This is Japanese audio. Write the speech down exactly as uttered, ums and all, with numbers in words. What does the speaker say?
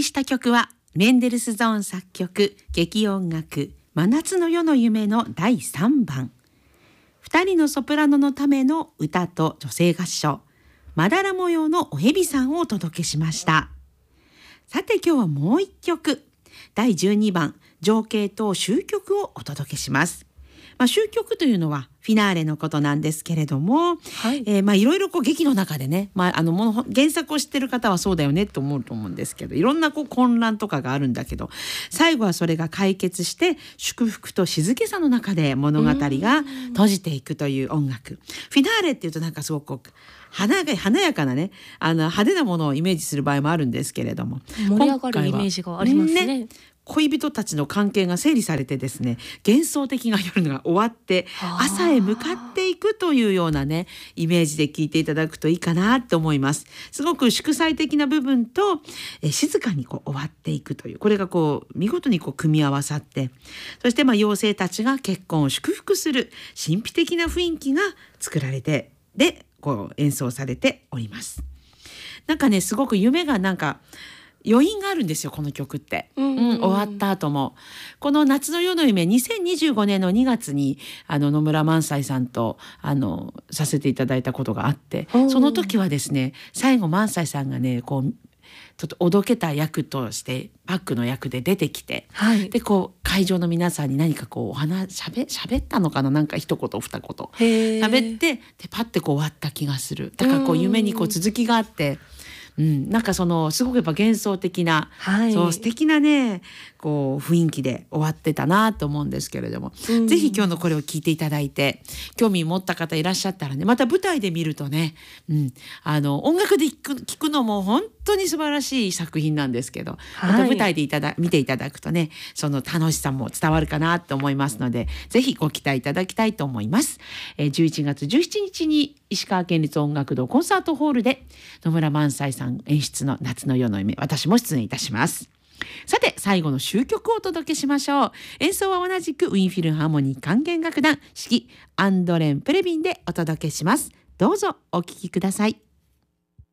きした曲はメンデルスゾーン作曲劇音楽真夏の夜の夢のだいさんばん、二人のソプラノのための歌と女性合唱、まだら模様のおへびさんをお届けしました。さて今日はもう一曲、だいじゅうにばん情景と終曲をお届けします。まあ、終曲というのはフィナーレのことなんですけれども、はい、えー、まあいろいろこう劇の中でね、まあ、あのもの原作を知ってる方はそうだよねと思うと思うんですけど、いろんなこう混乱とかがあるんだけど、最後はそれが解決して祝福と静けさの中で物語が閉じていくという音楽。フィナーレっていうとなんかすごく華や華やかなね、あの派手なものをイメージする場合もあるんですけれども、 盛り上がるイメージがありますね。ね、 恋人たちの関係が整理されてですね、幻想的な夜が終わって朝へ向かっていくというようなねイメージで聞いていただくといいかなと思います。すごく祝祭的な部分とえ静かにこう終わっていくという、これがこう見事にこう組み合わさって、そしてまあ妖精たちが結婚を祝福する神秘的な雰囲気が作られて、でこう演奏されております。なんかねすごく夢がなんか余韻があるんですよこの曲って、うんうんうん、終わった後もこの夏の夜の夢にせんにじゅうごねんのにがつにあの野村萬斎さんとあのさせていただいたことがあって、その時はですね最後萬斎さんがねこうちょっとおどけた役としてバックの役で出てきて、はい、でこう会場の皆さんに何かこうお話しゃべしゃべったのかな、なんか一言二言しゃべってでパッてこう終わった気がする。だからこう夢にこう続きがあって、うん、なんかそのすごくやっぱ幻想的な、はい、そう素敵なねこう雰囲気で終わってたなと思うんですけれども、うん、ぜひ今日のこれを聞いていただいて興味持った方いらっしゃったらね、また舞台で見るとね、うん、あの音楽で聞く、聞くのも本当に素晴らしい作品なんですけど、はい、また舞台でいただ見ていただくとねその楽しさも伝わるかなと思いますので、ぜひご期待いただきたいと思います。えー、じゅういちがつじゅうしちにちに石川県立音楽堂コンサートホールで野村萬斎さん演出の夏の夜の夢、私も出演いたします。さて最後の終曲をお届けしましょう。演奏は同じくウィーンフィルハーモニー管弦楽団指揮アンドレン・プレビンでお届けします。どうぞお聴きください。